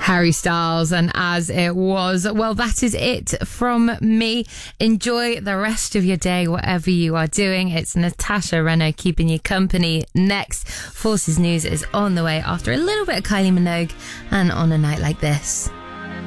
Harry Styles, and As It Was. Well, that is it from me. Enjoy the rest of your day, whatever you are doing. It's Natasha Renault keeping you company next. Forces News is on the way after a little bit of Kylie Minogue and On a Night Like This.